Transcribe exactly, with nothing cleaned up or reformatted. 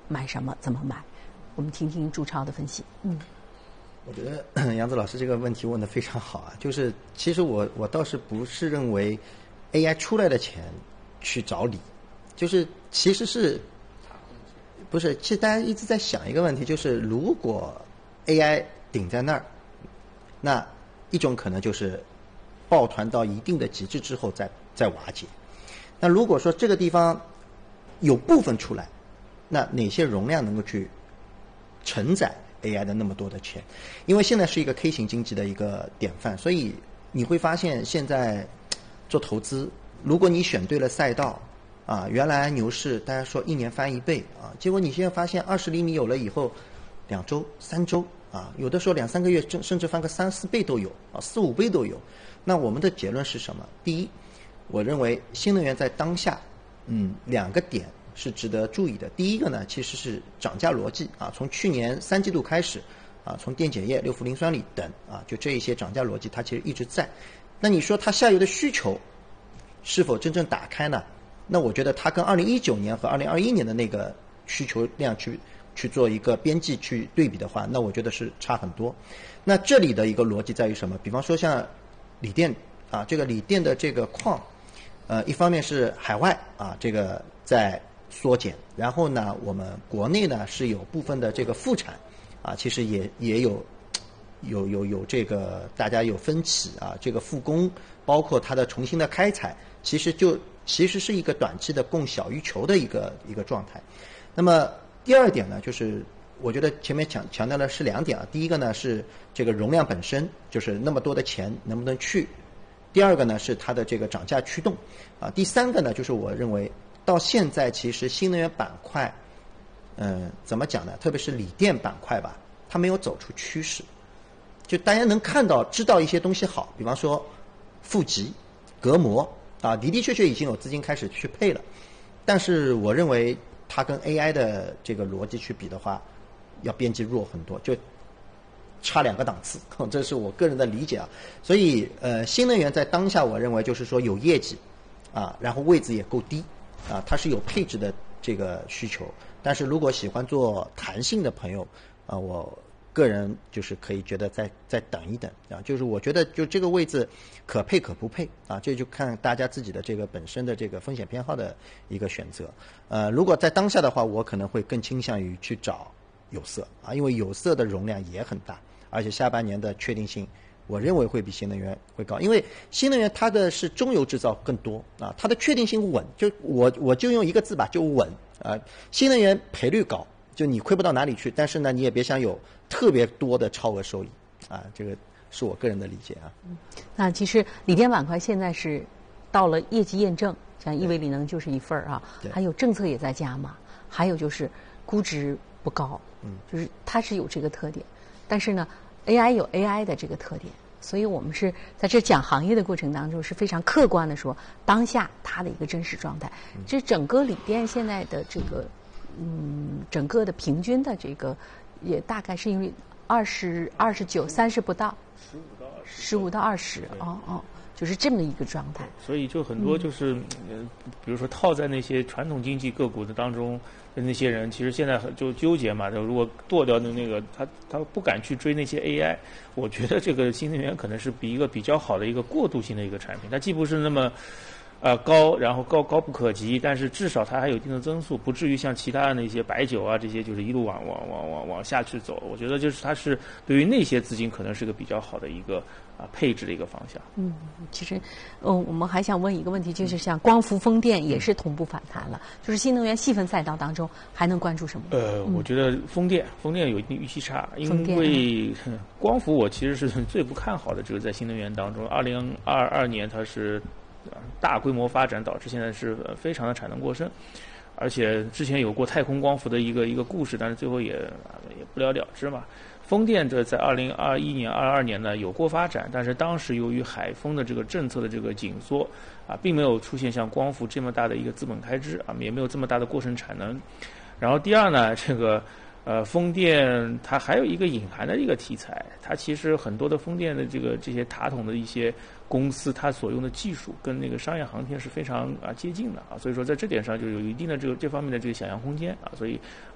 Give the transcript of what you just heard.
买什么，怎么买？我们听听朱超的分析。嗯。 我觉得杨子老师这个问题问得非常好啊，就是其实我我倒是不是认为 A I 出来的钱去找理，就是其实是不是？其实大家一直在想一个问题，就是如果 A I 顶在那儿，那一种可能就是抱团到一定的极致之后再再瓦解。那如果说这个地方有部分出来，那哪些容量能够去承载A I 的那么多的钱？因为现在是一个 K 型经济的一个典范，所以你会发现现在做投资，如果你选对了赛道啊，原来牛市大家说一年翻一倍啊，结果你现在发现二十厘米有了以后，两周、三周啊，有的时候两三个月甚至翻个三四倍都有啊，四五倍都有。那我们的结论是什么？第一，我认为新能源在当下，嗯，两个点是值得注意的。第一个呢，其实是涨价逻辑啊，从去年三季度开始啊，从电解液、六氟磷酸锂等啊，就这一些涨价逻辑，它其实一直在。那你说它下游的需求是否真正打开呢？那我觉得它跟二零一九年和二零二一年的那个需求量去去做一个边际去对比的话，那我觉得是差很多。那这里的一个逻辑在于什么？比方说像锂电啊，这个锂电的这个矿，呃，一方面是海外啊，这个在缩减，然后呢，我们国内呢是有部分的这个复产啊，其实也也有有有有这个大家有分歧啊，这个复工包括它的重新的开采，其实就其实是一个短期的供小于求的一个一个状态。那么第二点呢，就是我觉得前面强强调的是两点啊，第一个呢是这个容量本身，就是那么多的钱能不能去；第二个呢是它的这个涨价驱动啊；第三个呢就是我认为到现在其实新能源板块，嗯、呃，怎么讲呢？特别是锂电板块吧，它没有走出趋势。就大家能看到知道一些东西好，比方说负极、隔膜啊，的的确确已经有资金开始去配了，但是我认为它跟 A I 的这个逻辑去比的话，要边际弱很多，就差两个档次，这是我个人的理解啊。所以呃，新能源在当下我认为就是说有业绩啊，然后位置也够低啊，它是有配置的这个需求。但是如果喜欢做弹性的朋友啊，我个人就是可以觉得再再等一等啊，就是我觉得就这个位置可配可不配啊，这就看大家自己的这个本身的这个风险偏好的一个选择。呃，如果在当下的话，我可能会更倾向于去找有色啊，因为有色的容量也很大，而且下半年的确定性，我认为会比新能源会高，因为新能源它的是中游制造更多啊，它的确定性稳，就我我就用一个字吧，就稳啊。新能源赔率高，就你亏不到哪里去，但是呢，你也别想有特别多的超额收益啊，这个是我个人的理解啊。 嗯，那其实锂电板块现在是到了业绩验证，像亿维锂能就是一份儿啊，还有政策也在加码，还有就是估值不高，嗯，就是它是有这个特点，但是呢 ，A I 有 A I 的这个特点，所以我们是在这讲行业的过程当中是非常客观的说当下它的一个真实状态。这整个锂电现在的这个，嗯，整个的平均的这个也大概是因为二十二十九三十不到， 十五到二十， 十五到二十，哦哦。就是这么一个状态， 所以就很多就是，嗯、呃，比如说套在那些传统经济个股的当中的那些人，其实现在就纠结嘛，就如果剁掉的那个，他他不敢去追那些 A I， 我觉得这个新能源可能是比一个比较好的一个过渡性的一个产品，它既不是那么。呃，高，然后高高不可及，但是至少它还有一定的增速，不至于像其他的那些白酒啊这些，就是一路往往往往往下去走。我觉得就是它是对于那些资金可能是个比较好的一个啊配置的一个方向。 嗯，其实，嗯，我们还想问一个问题，就是像光伏、风电也是同步反弹了，就是新能源细分赛道当中还能关注什么？ 呃， 嗯、 我觉得风电，风电有一定预期差，因为光伏我其实是最不看好的，就是在新能源当中，二零二二年它是。大规模发展导致现在是非常的产能过剩，而且之前有过太空光伏的一个一个故事，但是最后也也不了了之嘛。风电这在二零二一年、二二年呢有过发展，但是当时由于海风的这个政策的这个紧缩啊，并没有出现像光伏这么大的一个资本开支啊，也没有这么大的过剩产能。然后第二呢，这个。呃，风电它还有一个隐含的一个题材，它其实很多的风电的这个这些塔筒的一些公司，它所用的技术跟那个商业航天是非常啊接近的啊，所以说在这点上就有一定的这个这方面的这个想象空间啊，所以